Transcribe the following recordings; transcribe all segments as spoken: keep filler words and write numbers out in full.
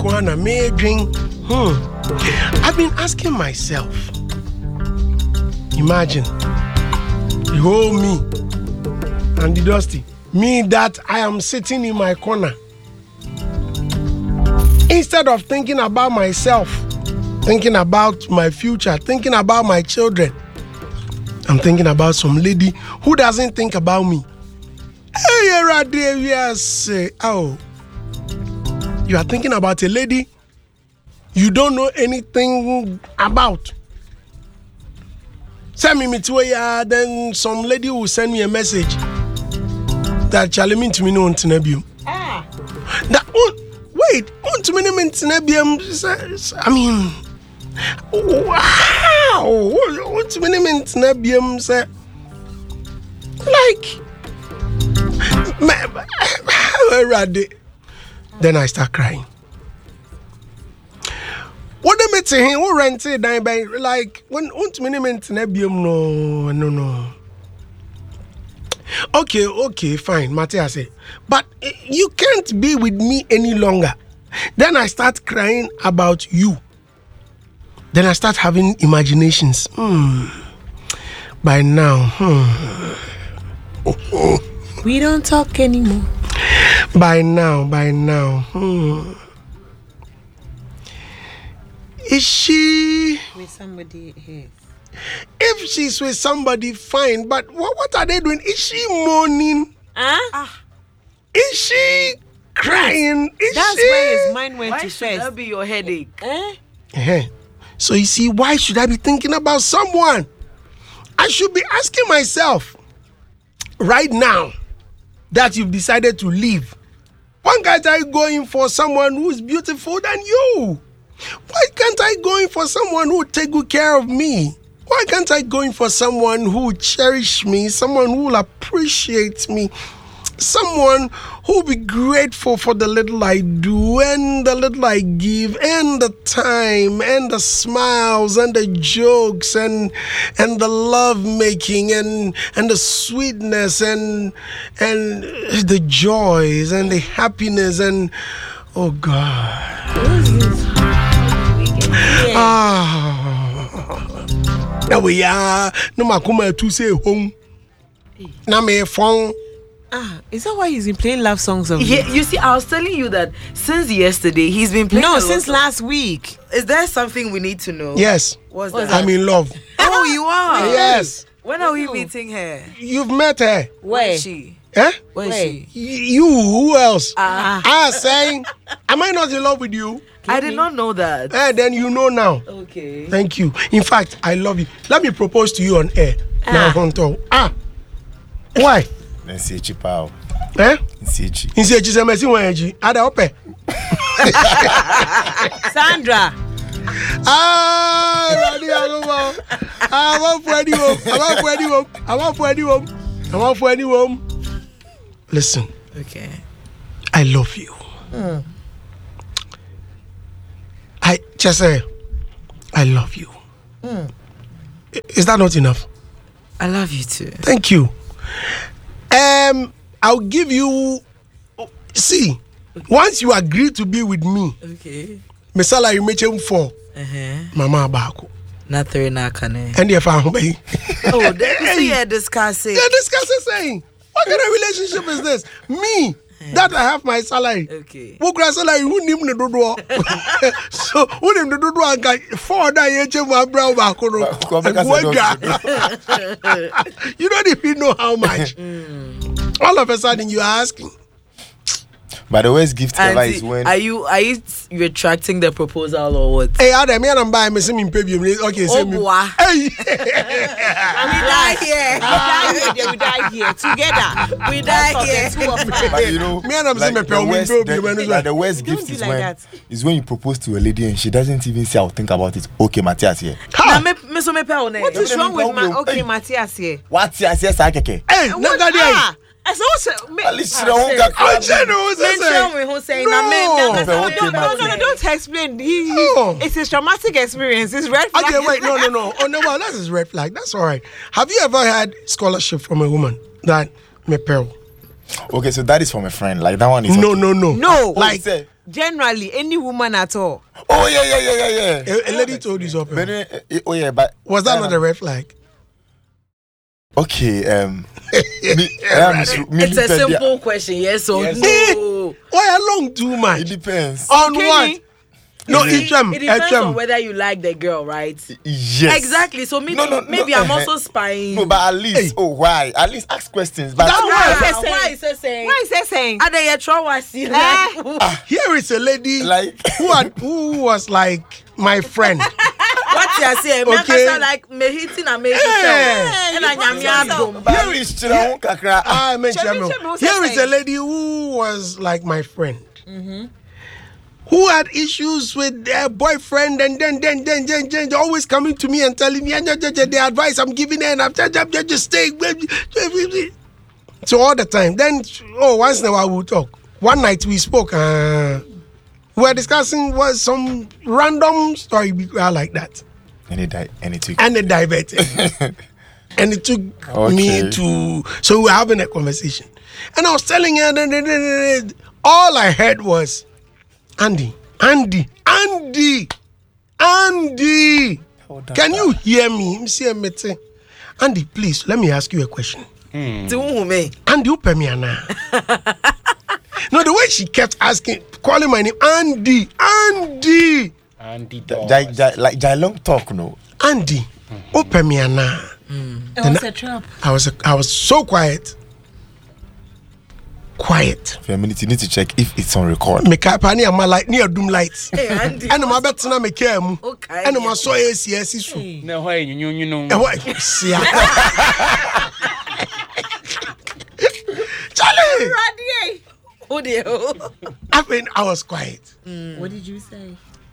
Kwana, me drink. Hmm. I've been asking myself. Imagine, you hold me and the Dusty, me that I am sitting in my corner. Instead of thinking about myself, thinking about my future, thinking about my children, I'm thinking about some lady who doesn't think about me. Hey, yes. Oh, you are thinking about a lady you don't know anything about. Send me to ya, then some lady will send me a message that Charlie mean to me no Nebium. Ah. That wait, on to me Nebium. I mean, wow, what to me Nebium say like. Then I start crying. What they met him who rented by like when untimement no no no. Okay, okay, fine, Matthias said. But you can't be with me any longer. Then I start crying about you. Then I start having imaginations. Hmm. By now, hmm. We don't talk anymore. By now, by now. Hmm. Is she with somebody here? If she's with somebody, fine. But what, what are they doing? Is she mourning? Huh? Ah. Is she crying? Is That's she? where his mind went why to should first. that be your headache? Eh? Uh-huh. So you see, why should I be thinking about someone? I should be asking myself right now that you've decided to leave. Why can't I go in for someone who's beautiful than you? Why can't I go in for someone who will take good care of me? Why can't I go in for someone who will cherish me, someone who will appreciate me, someone who will be grateful for the little I do and the little I give and the time and the smiles and the jokes and and the love making and and the sweetness and and the joys and the happiness and oh God. What is this? Ah, now we are no makuma to say home. Na me phone. Ah, is that why he's been playing love songs of Yeah, you see, I was telling you that since yesterday he's been playing. No, a since lot of- last week. Is there something we need to know? Yes. What's What's that? I'm in love. Oh, you are. Yes. When are we meeting her? You've met her. Where is she? Eh? Where is Where? she? Y- You, who else? Ah. Ah, saying, am I not in love with you? I did not know that. Eh, then you know now. Okay. Thank you. In fact, I love you. Let me propose to you on air. Now, Honto. Ah. Why? Nsi chipao. Eh? Nsi chi. In say Jesus mercy one eji. Ada ope. Sandra. Ah, Radi Agomo. I want for anyone. I want for anyone. I want for anyone. I want for anyone. Listen. Okay. I love you. Mm. I just say, I love you. Mm. Is that not enough? I love you too. Thank you. Um, I'll give you. See, okay. Once you agree to be with me, okay. my salary make him four. Uh-huh. Mama Abako. Not three na kane. And if I'm baby. Oh, then you are discussing. They're discussing saying, what kind of relationship is this? Me. That I have my salary. Okay. Who grant salary? Who name the dodo? So who name the dodo? And guy four that you change my brow back. You don't even know how much. Mm. All of a sudden you are asking. But the worst gift ever is when. Are you are you retracting the proposal or what? Hey, Adam, me and I'm buying me some imperium. Okay, oh, same. Boy. Hey. We die here. We die here. We die here together. We die here. Two of us. But you know, me and I'm like saying the worst, the, the, like the worst Don't gift do is like when that. is when you propose to a lady and she doesn't even say I'll think about it. Okay, Matthias here. Now me me so me pay on. What is wrong with my okay, Matthias here? What's your yes, I keke? Hey, no Ah, I saw me. At least you don't get I don't know what Mention me who saying No. no, no, Okay, no, no, Matthew. no, don't explain. He, No. it's his traumatic experience. It's red flag. Okay, wait, no, no, no. Oh, no, well, that's his red flag. That's all right. Have you ever had scholarship from a woman that me pearl? Okay, so that is from a friend. Like that one is No, okay. no, no. No. Like, Say, Generally, any woman at all. Oh yeah, yeah, yeah, yeah, yeah. A, a lady told you something. But, uh, oh yeah, but Was that um, not a red flag? Okay, um, me, um, so- me It's a depend- simple question, yes or Yes. no. Why along too It much? depends. On Kenny? what? No, Is it- Echem, It depends Echem. on whether you like the girl, right? Yes. Exactly. So maybe, No, no, maybe no, I'm uh-huh. also spying. No, but at least, Hey. oh why? At least ask questions. But That's why why. is it Why? saying? Why is it saying? What is that saying? And then you throw us see like, Here is a lady like, who had, who was like my friend. what you say? Okay. Okay. Like me hitting and me Hey. and I am yadom. but at least you know, kakra. Ah, I mean, Chemi, Chemi. Chemi, what's Here that is a saying? lady who was like my friend. Who had issues with their boyfriend, and then, then, then, then, then, they're always coming to me and telling me, "Yeah, yeah, yeah, the advice I'm giving her, and I'm just, just, just stay. So all the time. Then, oh, once in a while we'll talk. One night we spoke. Uh, we were discussing was some random story like that, And it died. And it took. and it diverted. And it took me Okay. to, so we were having a conversation, and I was telling her, da, da, da, da, da. All I heard was, Andy, Andy, Andy, Andy. Oh, that- Can you hear me? Monsieur Mete. Andy, please, let me ask you a question. To whom me? Andy, upe me ana. No, the way she kept asking, calling my name, Andy, Andy, Andy Jai, jai, jai, like Jai long talk, no. Andy, upe me ana. It was a trap. I was, I was so quiet. Quiet. For a minute, you need to check if it's on record. Me kapa ni ama light ni adum lights. Hey, Andy. Ɛna ma bɛtena me kaa mu. Okay. Ɛna ma sɔ esi esi so. na hɔ yɛ nyunyunyu no Ɛhɔ sia. Charlie. Oh dear. I mean, I was quiet. What did you say?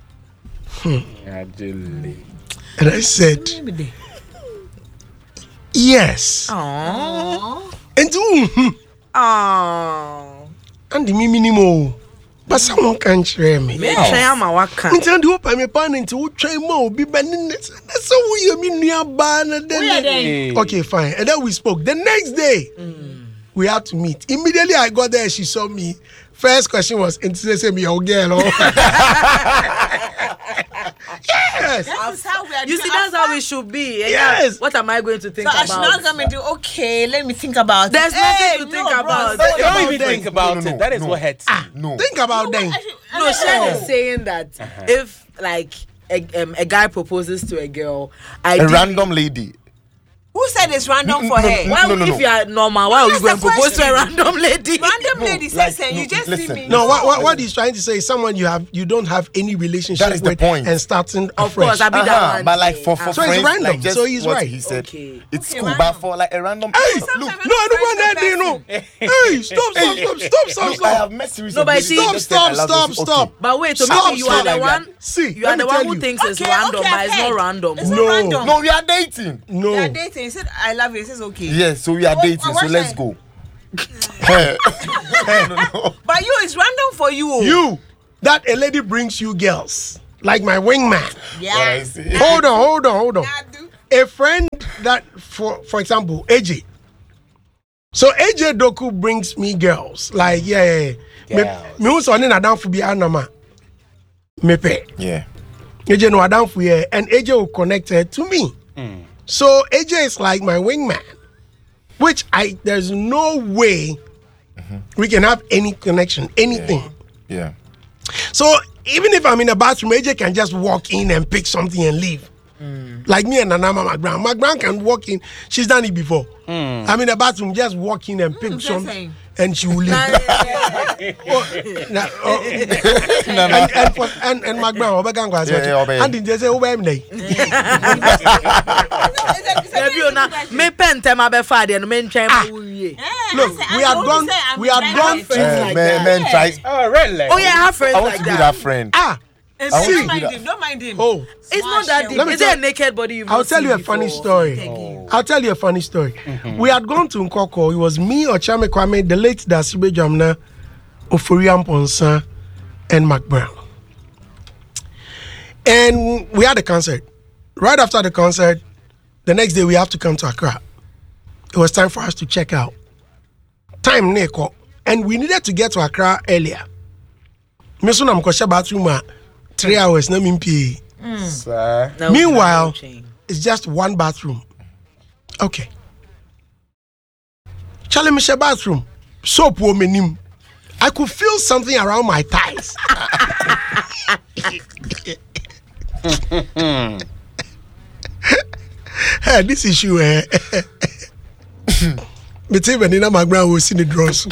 Adele. And I said, yes. Aww. And mm, Aww. and the minimo. But someone can share me. Me try ama waka. Nti the open me pan into wo try ma obi ba ni that's so we you mean near ba na then. Hey. Okay, fine. And then we spoke. The next day, we had to meet. Immediately I got there, she saw me. First question was, "Into say me your girl?" Oh. Yes. That is how we are You doing see, that's our how fun. it should be. Yeah. Yes. What am I going to think So I should about? not come and do, okay, let me think about There's it. nothing Hey, to no, think bro, about. so Don't about even them. think about No, no, it. no, That is no. what hurts. No. Think about them. No, Shan is saying that if like a, um, a guy proposes to a girl, I A random lady. Who said it's random for No, her? no, Why, no, no, if no. you are normal, why would you That's go and the propose to a question. random lady? Random No, lady like, says, no, you just listen. see me. No, what, what what he's trying to say is someone you have you don't have any relationship That is the with point. and starting Of afresh. course, I be that Uh-huh, one. but like for, for So it's friends, random. like just So he's what right. he said, Okay. it's Okay, cool. random. But for like a random, Hey, look, Sometimes no, I don't friends want that. and They know. Hey, stop, stop, stop, stop, stop, look, I have stop. met series No, of but ladies see- that Stop, just said, I stop, love stop, you. stop. Okay. But wait, to Stop, me, you are stop the like one. that. See, you are let the me one tell who you. thinks it's Okay, random, okay, but it's I've not heard. random. It's No. not random. No, we are dating. We No. are dating. He said, I love you. He says, okay. Yes, so we are What- dating. what So let's time? go. Hey. No, no. But you, it's random for you. oh. You, that a lady brings you girls, like my wingman. What I Yeah. say. Hold on, hold on, hold on. I do. A friend that, for for example, A J. So A J Doku brings me girls, like yeah, yeah, yeah. Girls. Me, me who's on in Adam for be anama. Me pay. Yeah. A J no Adam for yeah, and A J will connect her to me. So A J is like my wingman, which I there's no way we can have any connection, anything. Yeah. So even if I'm in a bathroom, A J can just walk in and pick something and leave. Like me and Nanama Magran. Magran can walk in. She's done it before. I'm in the bathroom, just walk in and pick just something, saying. and she will leave. Oh, na- oh, and, and, for, and, and Magran, Obegan was Yeah, yeah, Obe. and they say, Obey me. Baby, oh, na me pen them abe father and me ntwen Ah. ma wuye. Look, we had gone, we had gone friends Eh, like men, that. men try. Oh, really? Oh yeah, I have friends I want like to be that. that friend. Ah, And I want don't to mind do him. Don't mind him. oh. It's not that deep. Let me Is tell- it a naked body you've I'll not tell you seen a funny before? story. I'll tell you a funny story. We had gone to Nkoko. It was me, Ochame Kwame, the late Dasibe Jamna, Oforiam Ponsa, and Mac Brown. And we had a concert. Right after the concert, the next day we have to come to Accra. It was time for us to check out. Time Neko. And we needed to get to Accra earlier. Me so na mkosha bathroom a three hours na mimpi. Sir. Meanwhile, it's just one bathroom. Okay. Charlie Michelle bathroom. Soap woman. I could feel something around my thighs. Hey, this issue, eh? Me tell you, Nina Magbra was in the drawers.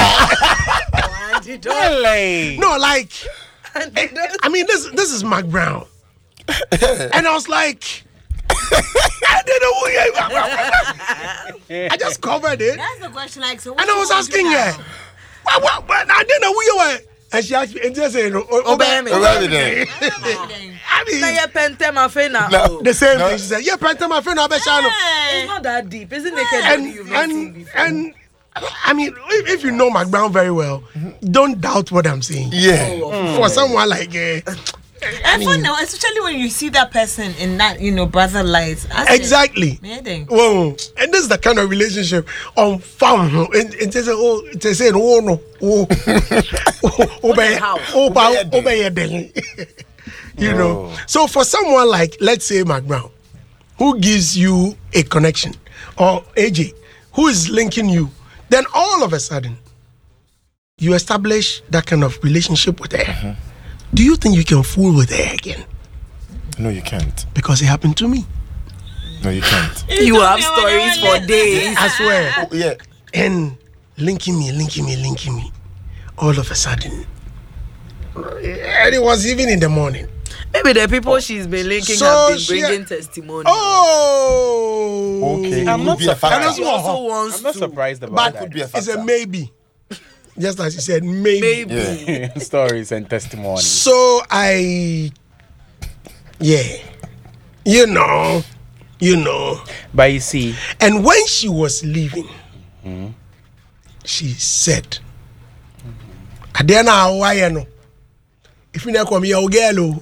Really? No, like, I mean, this this is Mac Brown, and I was like, I didn't know who you. I just covered it, That's the question. Like, so and I was asking her, what, what, what, I didn't know who you were, and she asked me, and just said, Obey me. Obey me. I mean, Now you pentem my friend now. No. the same No. thing. She said, yeah, Panta, my friend, Abeshano. It's not that deep, isn't it? and You've not seen and before. and I mean, if, if you know Mac Brown very well, don't doubt what I'm saying. Yeah. For someone like, uh, And for now, especially when you see that person in that, you know, brother light. I say, exactly. Meeting. Well, and this is the kind of relationship on farm. And and they say, oh, they say, oh no, oh, oh, obey, obey, obey, obey. You know. So for someone like, let's say, Mac Brown, who gives you a connection, or A J, who is linking you, then all of a sudden, you establish that kind of relationship with her. Do you think you can fool with her again? No, you can't. Because it happened to me. No, you can't. You have stories for days. I swear. Oh, yeah. And linking me, linking me, linking me. All of a sudden. And it was even in the morning. Maybe the people she's been linking So have been she- bringing testimony. Oh! Okay. I'm It not would be a surprised. factor. She also wants I'm not to. surprised about But that. Could be a it's a factor. maybe. Just as you said, maybe. Maybe. Yeah. Stories and testimonies. So I, yeah, you know, you know. But you see, And when she was leaving, she said, Adena, why no? If you not come here, girl.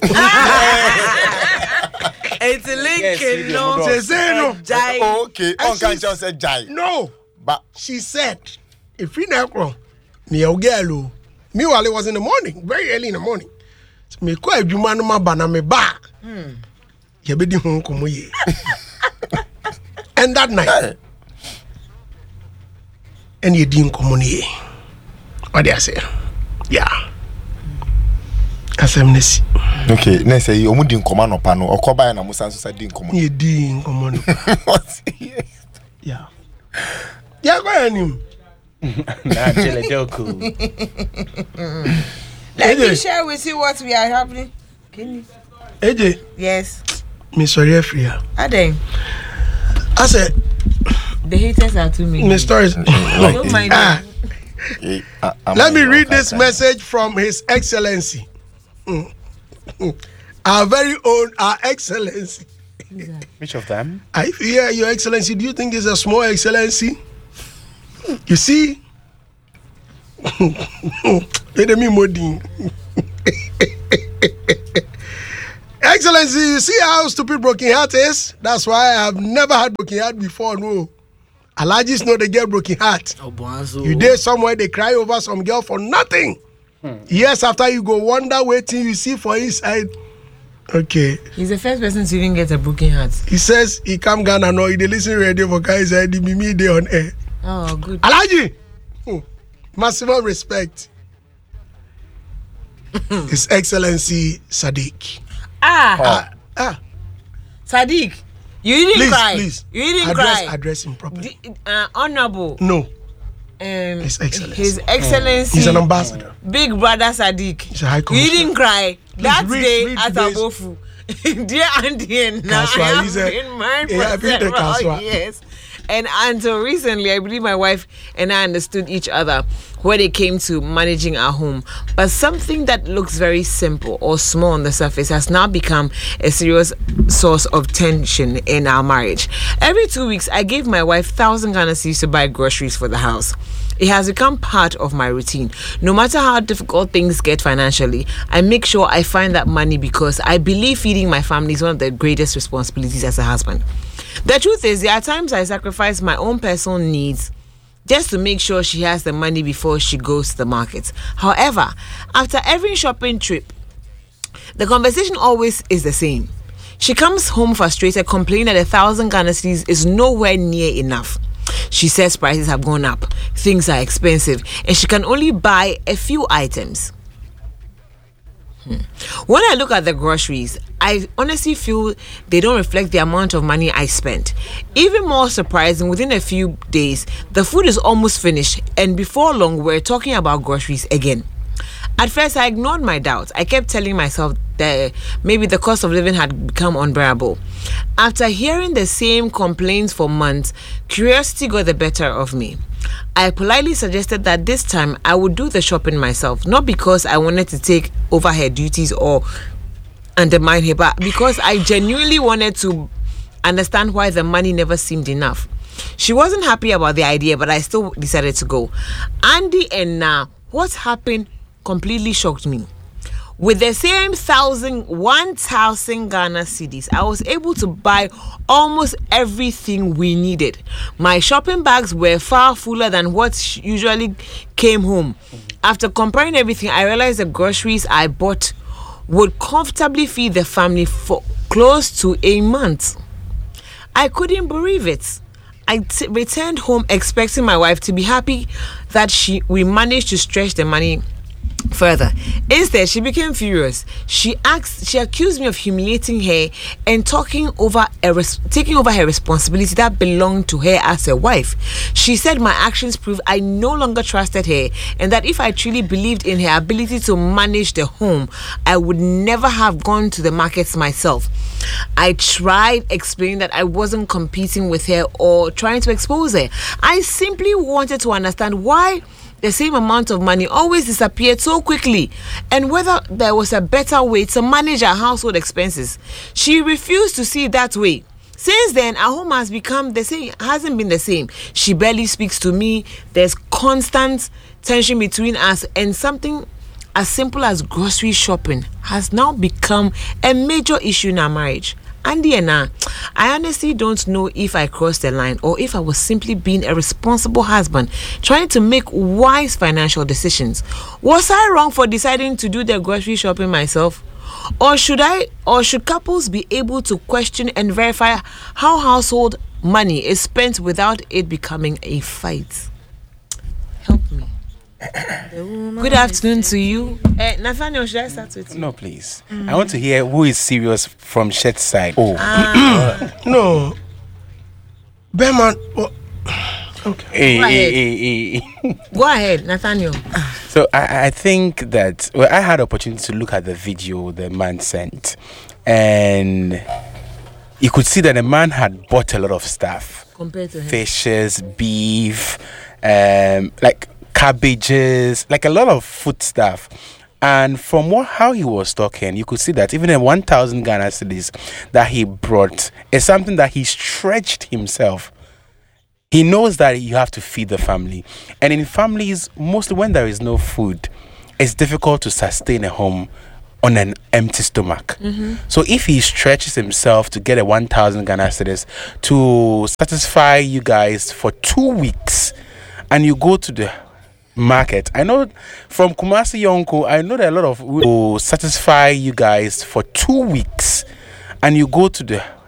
It's linking, Yes, no. She say no. Jai. Oh, okay. And On can she's- just say jai. No. But She said, if you not come, me a girl. Meanwhile, it was in the morning, very early in the morning. So me kwa juma no mabana me ba. Ye be di ho komo ye. And that night, and ye di komo ni ye. What did I say? Yeah. Asem nesi. okay, next say you di nkoma no pa no. Okoba ya na musa so say di nkoma. Ye di komo no. Yeah. Yeah, go ahead him. nah, Chile Doku. Let me A J, share with you what we are happening. Can you? A J, Yes. me sorry for you. Aden. I said, The haters are too many. me stories. Don't mind Ah, Eh, ah, I'm let me on read your this side. message from His Excellency. Mm. Mm. Our very own, Our Excellency. Which of them? I hear Your Excellency. Do you think it's a small Excellency? You see? Enemy Modin. Excellency, you see how stupid Broken Heart is? That's why I've never had Broken Heart before, no. Allergies know they get Broken Heart. Oh, Bonzo. You there somewhere, they cry over some girl for nothing. Years after you go wonder waiting you see for inside. Okay. He's the first person to even get a broken heart. He says he come Ghana no, he dey listen radio for guys and the Mimi day on air. Oh, good. Alaji! Hmm. Maximum respect. His Excellency Sadiq. Ah, Ah, Sadiq, you didn't please, cry. please. You didn't address, cry. address him properly. The, uh, honorable. No, Um, His Excellency. His Excellency. he's an ambassador. Big brother Sadiq. He's a high You commissioner. didn't cry. That read- day read at today's- Abofu. Dear Auntie, and now Kaswa, I have he's a- been married yeah, I for beat the Kaswa. several years. And until recently, I believe my wife and I understood each other when it came to managing our home. But something that looks very simple or small on the surface has now become a serious source of tension in our marriage. Every two weeks, I gave my wife one thousand Ghana cedis to buy groceries for the house. It has become part of my routine. No matter how difficult things get financially, I make sure I find that money because I believe feeding my family is one of the greatest responsibilities as a husband. The truth is, there are times I sacrifice my own personal needs just to make sure she has the money before she goes to the market. However, after every shopping trip, the conversation always is the same. She comes home frustrated, complaining that a thousand Ghana cedis is nowhere near enough. She says prices have gone up, things are expensive, and she can only buy a few items. Hmm. When I look at the groceries, I honestly feel they don't reflect the amount of money I spent. Even more surprising, within a few days, the food is almost finished, and before long, we're talking about groceries again. At first, I ignored my doubts. I kept telling myself that maybe the cost of living had become unbearable. After hearing the same complaints for months, curiosity got the better of me. I politely suggested that this time I would do the shopping myself, not because I wanted to take over her duties or undermine her, but because I genuinely wanted to understand why the money never seemed enough. She wasn't happy about the idea, but I still decided to go. Andy and now, what happened completely shocked me. With the same thousand, one thousand Ghana cedis, I was able to buy almost everything we needed. My shopping bags were far fuller than what usually came home. After comparing everything, I realized the groceries I bought would comfortably feed the family for close to a month. I couldn't believe it. I t- returned home expecting my wife to be happy that she we managed to stretch the money further. Instead, she became furious. She asked, she accused me of humiliating her and talking over a res- taking over her responsibility that belonged to her as a wife. She said my actions proved I no longer trusted her, and that if I truly believed in her ability to manage the home, I would never have gone to the markets myself. I tried explaining that I wasn't competing with her or trying to expose her. I simply wanted to understand why the same amount of money always disappeared so quickly, and whether there was a better way to manage our household expenses. She refused to see it that way. Since then, our home has become the same, hasn't been the same. She barely speaks to me. There's constant tension between us, and something as simple as grocery shopping has now become a major issue in our marriage. Andy and I, I honestly don't know if I crossed the line or if I was simply being a responsible husband, trying to make wise financial decisions. Was I wrong for deciding to do the grocery shopping myself? Or should I, or should couples be able to question and verify how household money is spent without it becoming a fight? Help me. Good afternoon to you. Uh, Nathaniel, should I start with you? No, please. Mm. I want to hear who is serious from Shet's side. Oh. Ah. No. Berman. Oh. Okay. Hey, Go hey, ahead. hey, hey. Go ahead, Nathaniel. So I, I think that, well, I had opportunity to look at the video the man sent, and you could see that the man had bought a lot of stuff. Compared to him. Fishes, beef, um, like cabbages, like a lot of food stuff. And from what how he was talking, you could see that even a one thousand Ghana cedis that he brought is something that he stretched himself. He knows that you have to feed the family. And in families, mostly when there is no food, it's difficult to sustain a home on an empty stomach. Mm-hmm. So if he stretches himself to get a one thousand Ghana cedis to satisfy you guys for two weeks, and you go to the market, I know from Kumasi Yonko, I know that a lot of will satisfy you guys for two weeks, and you go to the